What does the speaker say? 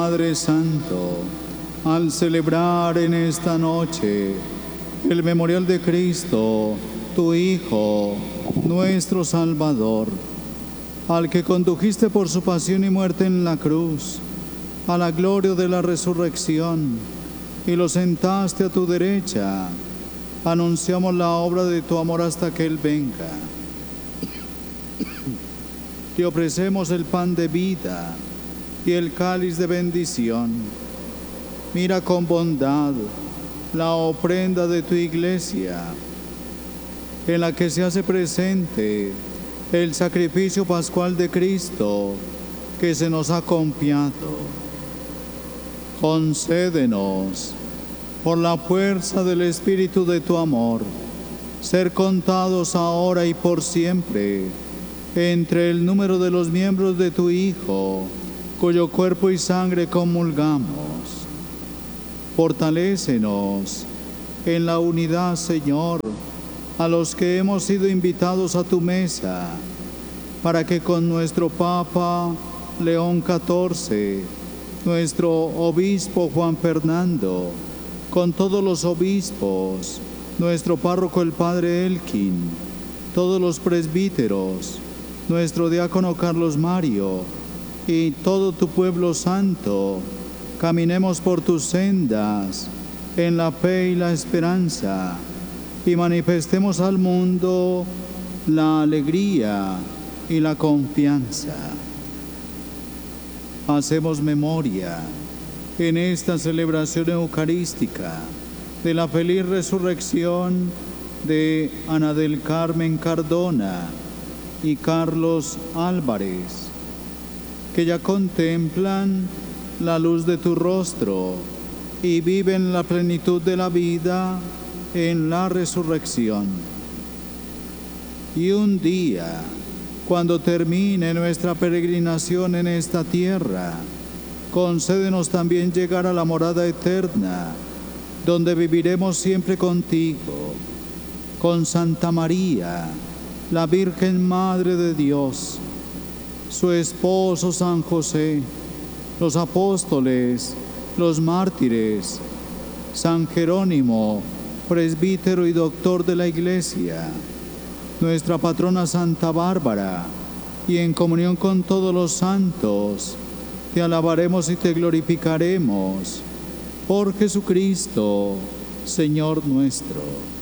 Padre Santo, al celebrar en esta noche el memorial de Cristo, tu Hijo, nuestro Salvador, al que condujiste por su pasión y muerte en la cruz, a la gloria de la resurrección, y lo sentaste a tu derecha, anunciamos la obra de tu amor hasta que Él venga. Te ofrecemos el pan de vida y el cáliz de bendición. Mira con bondad la ofrenda de tu iglesia, en la que se hace presente el sacrificio pascual de Cristo que se nos ha confiado. Concédenos, por la fuerza del Espíritu de tu amor, ser contados ahora y por siempre entre el número de los miembros de tu Hijo, cuyo cuerpo y sangre comulgamos. Fortalécenos en la unidad, Señor, a los que hemos sido invitados a tu mesa, para que con nuestro Papa León XIV, nuestro obispo Juan Fernando, con todos los obispos, nuestro párroco el Padre Elkin, todos los presbíteros, nuestro diácono Carlos Mario y todo tu pueblo santo, caminemos por tus sendas en la fe y la esperanza y manifestemos al mundo la alegría y la confianza. Hacemos memoria en esta celebración eucarística de la feliz resurrección de Ana del Carmen Cardona y Carlos Álvarez, que ya contemplan la luz de tu rostro y viven la plenitud de la vida en la resurrección. Y un día, cuando termine nuestra peregrinación en esta tierra, concédenos también llegar a la morada eterna, donde viviremos siempre contigo, con Santa María, la Virgen Madre de Dios, su esposo San José, los apóstoles, los mártires, San Jerónimo, presbítero y doctor de la Iglesia, nuestra patrona Santa Bárbara, y en comunión con todos los santos, te alabaremos y te glorificaremos, por Jesucristo, Señor nuestro.